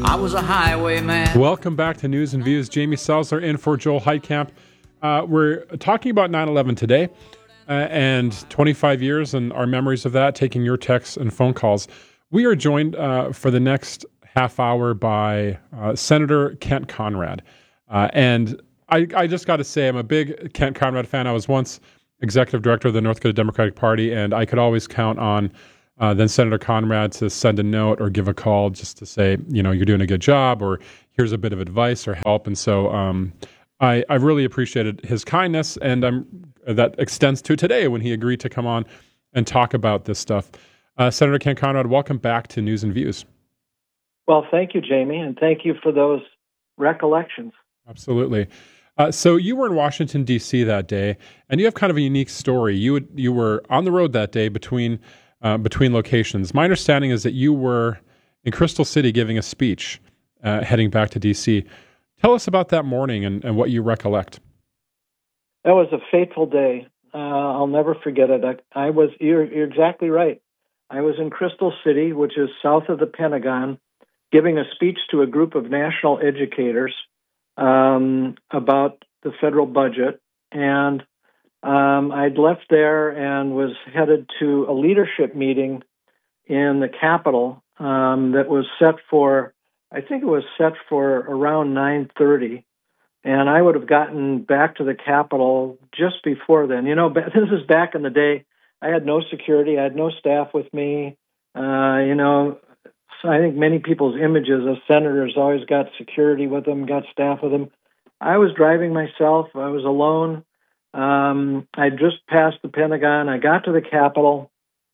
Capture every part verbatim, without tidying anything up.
I was a highwayman. Welcome back to News and Views. Jamie Salzler in for Joel Heitkamp. Uh, we're talking about nine eleven today uh, and twenty-five years and our memories of that, taking your texts and phone calls. We are joined uh, for the next half hour by uh, Senator Kent Conrad. Uh, and I, I just got to say, I'm a big Kent Conrad fan. I was once executive director of the North Dakota Democratic Party, and I could always count on Uh, then Senator Conrad to send a note or give a call just to say, you know, you're doing a good job, or here's a bit of advice or help. And so um, I, I really appreciated his kindness, and I'm, that extends to today when he agreed to come on and talk about this stuff. Uh, Senator Kent Conrad, welcome back to News and Views. Well, thank you, Jamie, and thank you for those recollections. Absolutely. Uh, so you were in Washington, D C that day, and you have kind of a unique story. You would, you were on the road that day between Uh, between locations. My understanding is that you were in Crystal City giving a speech uh, heading back to D C. Tell us about that morning and, and what you recollect. That was a fateful day. Uh, I'll never forget it. I, I was, you're, you're exactly right. I was in Crystal City, which is south of the Pentagon, giving a speech to a group of national educators um, about the federal budget. And Um, I'd left there and was headed to a leadership meeting in the Capitol um, that was set for, I think it was set for around nine thirty. And I would have gotten back to the Capitol just before then. You know, this is back in the day. I had no security. I had no staff with me. Uh, you know, so I think many people's images of senators always got security with them, got staff with them. I was driving myself. I was alone. Um, I just passed the Pentagon. I got to the Capitol,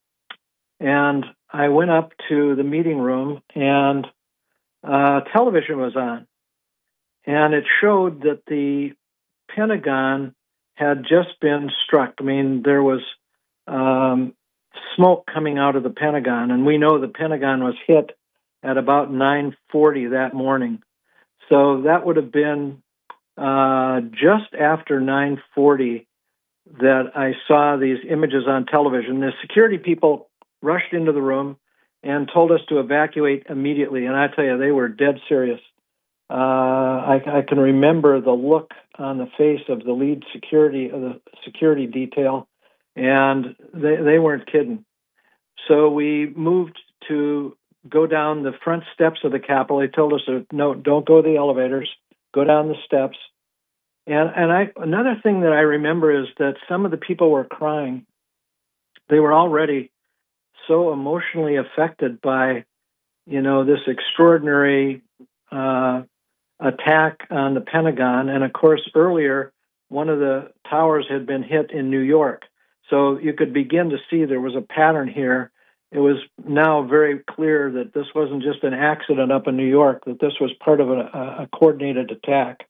and I went up to the meeting room, and uh, television was on. And it showed that the Pentagon had just been struck. I mean, there was um, smoke coming out of the Pentagon, and we know the Pentagon was hit at about nine forty that morning. So that would have been Uh, just after nine forty that I saw these images on television. The security people rushed into the room and told us to evacuate immediately. And I tell you, they were dead serious. Uh, I, I can remember the look on the face of the lead security of the security detail, and they, they weren't kidding. So we moved to go down the front steps of the Capitol. They told us, no, don't go to the elevators. Go down the steps. And and I another thing that I remember is that some of the people were crying. They were already so emotionally affected by, you know, this extraordinary uh, attack on the Pentagon. And of course, earlier, one of the towers had been hit in New York. So you could begin to see there was a pattern here. It was now very clear that this wasn't just an accident up in New York, that this was part of a, a coordinated attack.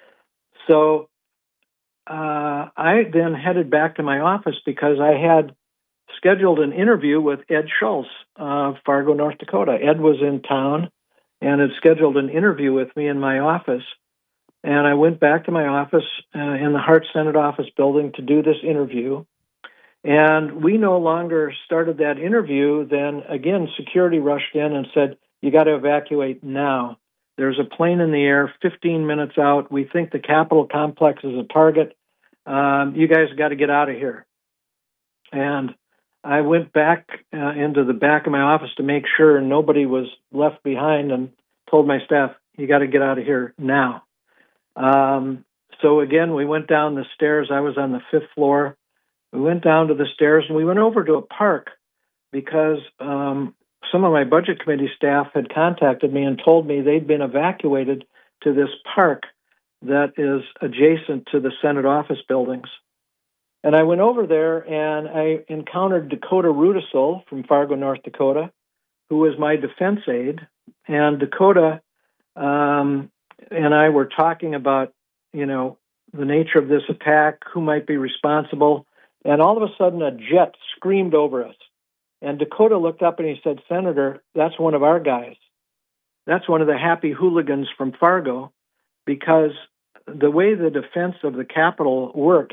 So uh, I then headed back to my office because I had scheduled an interview with Ed Schultz of Fargo, North Dakota. Ed was in town and had scheduled an interview with me in my office. And I went back to my office uh, in the Hart Senate office building to do this interview. And we no longer started that interview. Then again, security rushed in and said, you got to evacuate now. There's a plane in the air fifteen minutes out. We think the Capitol complex is a target. Um, you guys got to get out of here. And I went back uh, into the back of my office to make sure nobody was left behind and told my staff, you got to get out of here now. Um, so again, we went down the stairs. I was on the fifth floor. We went down to the stairs and we went over to a park because um, some of my budget committee staff had contacted me and told me they'd been evacuated to this park that is adjacent to the Senate office buildings. And I went over there and I encountered Dakota Rudisill from Fargo, North Dakota, who was my defense aide. And Dakota um, and I were talking about, you know, the nature of this attack, who might be responsible. And all of a sudden, a jet screamed over us. And Dakota looked up and he said, Senator, that's one of our guys. That's one of the happy hooligans from Fargo, because the way the defense of the Capitol works,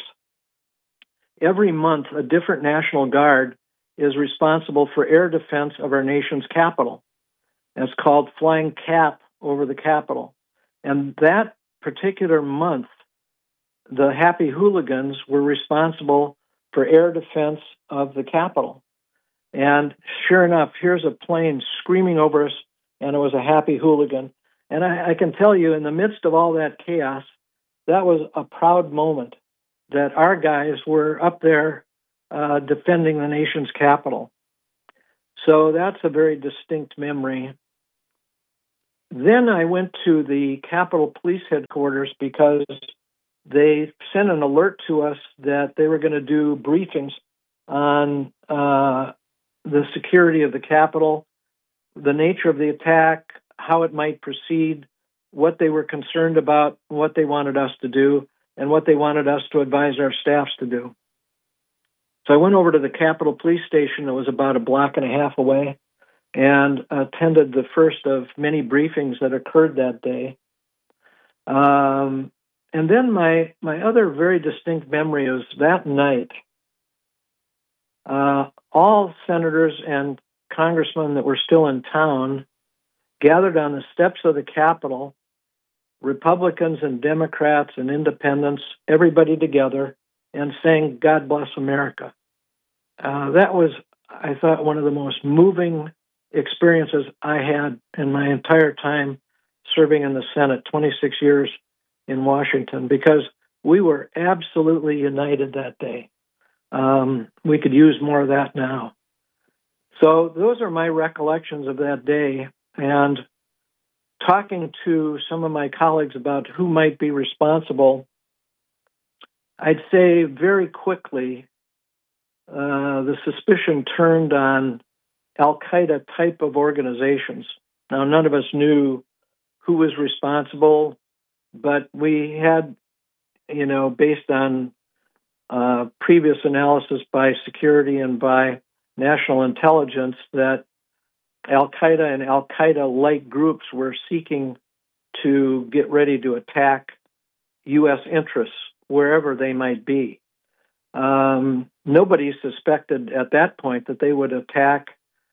every month a different National Guard is responsible for air defense of our nation's capital. And it's called Flying Cap over the Capitol. And that particular month, the Happy Hooligans were responsible for air defense of the Capitol. And sure enough, here's a plane screaming over us, and it was a Happy Hooligan. And I, I can tell you, in the midst of all that chaos, that was a proud moment that our guys were up there uh, defending the nation's capital. So that's a very distinct memory. Then I went to the Capitol Police Headquarters because they sent an alert to us that they were going to do briefings on uh, the security of the Capitol, the nature of the attack, how it might proceed, what they were concerned about, what they wanted us to do, and what they wanted us to advise our staffs to do. So I went over to the Capitol Police Station that was about a block and a half away and attended the first of many briefings that occurred that day. Um, and then my, my other very distinct memory is that night, uh, all senators and congressmen that were still in town gathered on the steps of the Capitol, Republicans and Democrats and independents, everybody together, and sang "God Bless America." Uh, that was, I thought, one of the most moving experiences I had in my entire time serving in the Senate, twenty-six years in Washington, because we were absolutely united that day. Um, we could use more of that now. So those are my recollections of that day. And talking to some of my colleagues about who might be responsible, I'd say very quickly uh, the suspicion turned on Al-Qaeda type of organizations. Now, none of us knew who was responsible, but we had, you know, based on uh, previous analysis by security and by national intelligence, that Al-Qaeda and Al-Qaeda-like groups were seeking to get ready to attack U S interests wherever they might be. Um, nobody suspected at that point that they would attack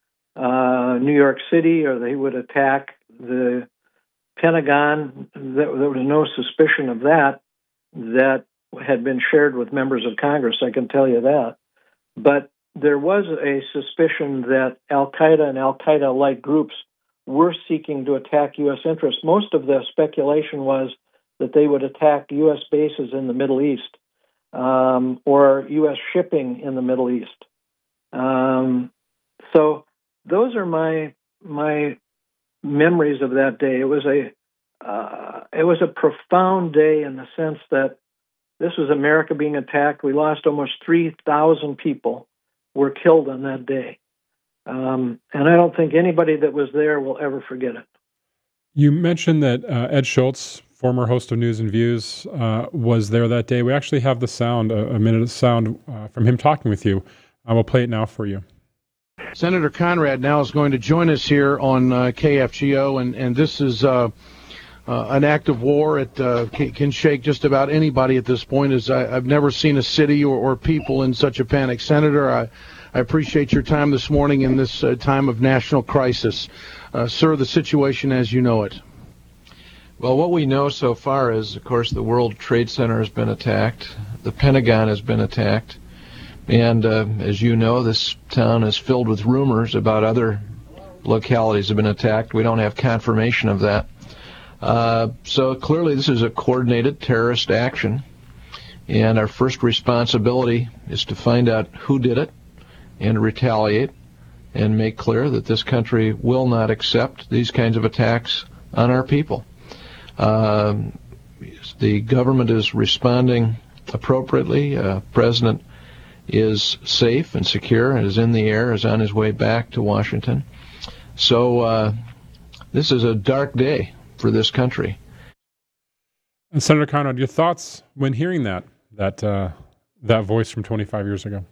uh, New York City or they would attack the Pentagon. There, there was no suspicion of that that had been shared with members of Congress, I can tell you that. But there was a suspicion that Al-Qaeda and Al-Qaeda-like groups were seeking to attack U S interests. Most of the speculation was that they would attack U S bases in the Middle East um, or U S shipping in the Middle East. Um, so those are my my memories of that day. It was a uh, it was a profound day in the sense that this was America being attacked. We lost almost three thousand people were killed on that day. Um, and I don't think anybody that was there will ever forget it. You mentioned that uh, Ed Schultz, former host of News and Views, uh, was there that day. We actually have the sound, a, a minute of sound uh, from him talking with you. I will play it now for you. Senator Conrad now is going to join us here on uh, K F G O, and, and this is uh, uh, an act of war. It uh, can, can shake just about anybody at this point. As I, I've never seen a city or, or people in such a panic. Senator, I, I appreciate your time this morning in this uh, time of national crisis. Uh, sir, the situation as you know it. Well, what we know so far is, of course, the World Trade Center has been attacked. The Pentagon has been attacked. And uh, as you know, this town is filled with rumors about other localities have been attacked. We don't have confirmation of that. Uh, so clearly this is a coordinated terrorist action. And our first responsibility is to find out who did it and retaliate and make clear that this country will not accept these kinds of attacks on our people. Uh, the government is responding appropriately. Uh, President is safe and secure, is in the air, is on his way back to Washington. So uh, this is a dark day for this country. And Senator Conrad, your thoughts when hearing that that uh, that voice from twenty-five years ago?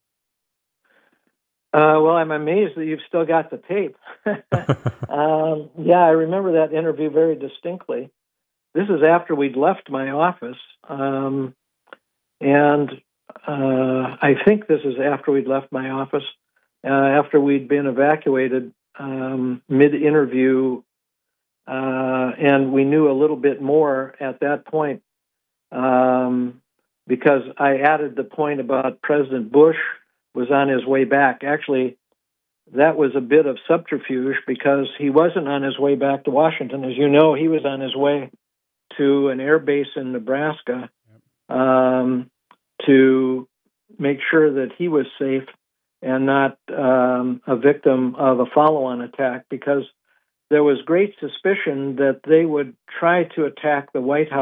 Uh, well, I'm amazed that you've still got the tape. um, yeah, I remember that interview very distinctly. This is after we'd left my office, um, and uh, I think this is after we'd left my office, uh, after we'd been evacuated um, mid-interview. Uh, and we knew a little bit more at that point um, because I added the point about President Bush was on his way back. Actually, that was a bit of subterfuge because he wasn't on his way back to Washington. As you know, he was on his way to an air base in Nebraska um, to make sure that he was safe and not um, a victim of a follow-on attack, because there was great suspicion that they would try to attack the White House